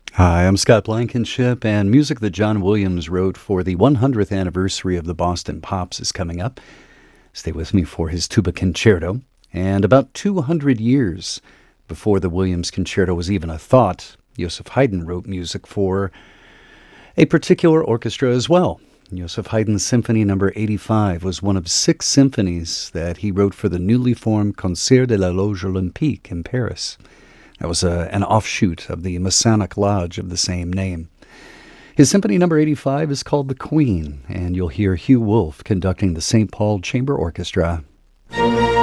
Hi, I'm Scott Blankenship, and music that John Williams wrote for the 100th anniversary of the Boston Pops is coming up. Stay with me for his tuba concerto. And about 200 years before the Williams concerto was even a thought, Joseph Haydn wrote music for a particular orchestra as well. Joseph Haydn's Symphony Number 85 was one of six symphonies that he wrote for the newly formed Concert de la Loge Olympique in Paris. That was an offshoot of the Masonic Lodge of the same name. His Symphony Number 85 is called The Queen, and you'll hear Hugh Wolf conducting the St. Paul Chamber Orchestra.